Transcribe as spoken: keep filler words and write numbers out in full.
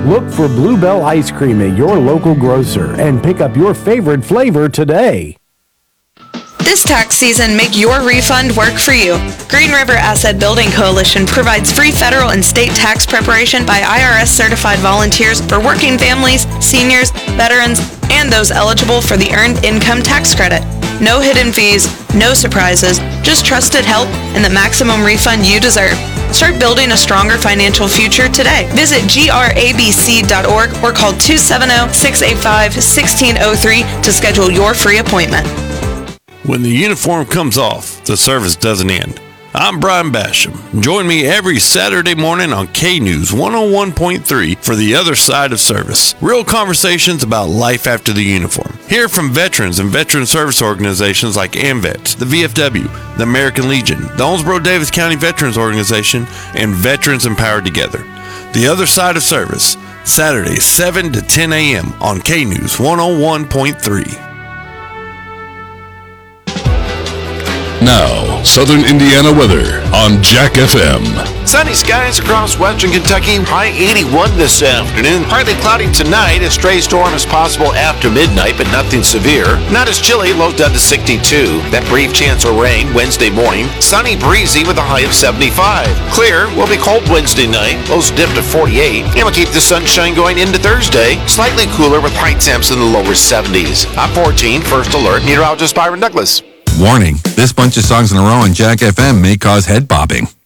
Look for Bluebell Ice Cream at your local grocer and pick up your favorite flavor today. This tax season, make your refund work for you. Green River Asset Building Coalition provides free federal and state tax preparation by I R S-certified volunteers for working families, seniors, veterans, and those eligible for the Earned Income Tax Credit. No hidden fees, no surprises, just trusted help and the maximum refund you deserve. Start building a stronger financial future today. Visit G R A B C dot org or call two seven zero, six eight five, one six zero three to schedule your free appointment. When the uniform comes off, the service doesn't end. I'm Brian Basham. Join me every Saturday morning on K-News one oh one point three for The Other Side of Service. Real conversations about life after the uniform. Hear from veterans and veteran service organizations like AMVETS, the V F W, the American Legion, the Owensboro-Davis County Veterans Organization, and Veterans Empowered Together. The Other Side of Service, Saturday, seven to ten a.m. on K-News one oh one point three. Now, Southern Indiana weather on Jack F M. Sunny skies across western Kentucky, high eighty-one this afternoon. Partly cloudy tonight. A stray storm is possible after midnight, but nothing severe. Not as chilly, lows down to sixty-two. That brief chance of rain Wednesday morning. Sunny, breezy with a high of seventy-five. Clear, will be cold Wednesday night. Lows dip to forty-eight. And we'll keep the sunshine going into Thursday. Slightly cooler with high temps in the lower seventies. I'm fourteen, First Alert, meteorologist Byron Douglas. Warning, this bunch of songs in a row on Jack F M may cause head bobbing.